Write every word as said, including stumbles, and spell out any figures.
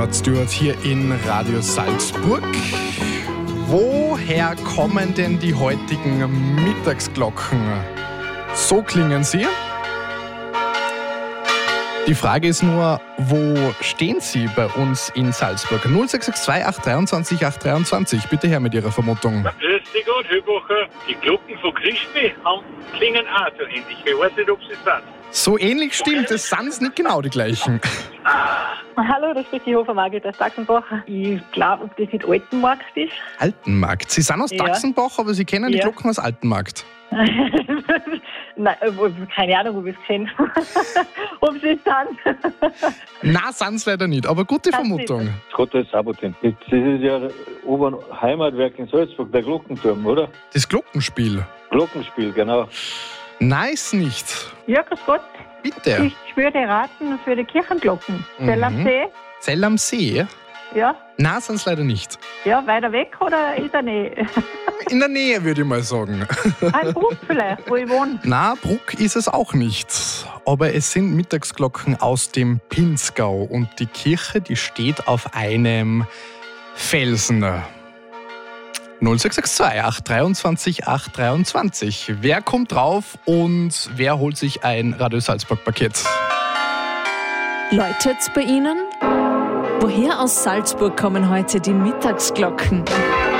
Rod Stewart hier in Radio Salzburg. Woher kommen denn die heutigen Mittagsglocken? So klingen sie. Die Frage ist nur, wo stehen Sie bei uns in Salzburg? null sechs sechs zwei acht zwei acht acht drei. Bitte her mit Ihrer Vermutung. Grüß dich Gott, Höbacher. Die Glocken von Christi haben, klingen auch so ähnlich. Ich weiß nicht, ob sie es sind. So ähnlich stimmt, es sind nicht genau die gleichen. Hallo, das ist die Hofer Margit aus Dachsenbach. Ich glaube, ob das nicht Altenmarkt ist. Altenmarkt. Sie sind aus Ja. Dachsenbach, aber Sie kennen die Ja. Glocken aus Altenmarkt. Nein, keine Ahnung, ob ich es kenne. Ob sie es sind. Na, sind es leider nicht, aber gute Das Vermutung. Gottes Sabotin. Das ist ja Oberheimatwerk in Salzburg, der Glockenturm, oder? Das Glockenspiel. Glockenspiel, genau. Nice nicht. Ja, grüß Gott. Bitte. Ich würde raten für die Kirchenglocken. Mhm. Zell am See. Zell am See? Ja. Na, sind es leider nicht. Ja, weiter weg oder ist er nicht? In der Nähe, würde ich mal sagen. Ein Bruch vielleicht, wo ich wohne. Na, Bruck ist es auch nicht. Aber es sind Mittagsglocken aus dem Pinzgau. Und die Kirche, die steht auf einem Felsen. null sechs sechs zwei acht zwei acht drei. Wer kommt drauf und wer holt sich ein Radio Salzburg-Paket? Läutet's bei Ihnen? Woher aus Salzburg kommen heute die Mittagsglocken?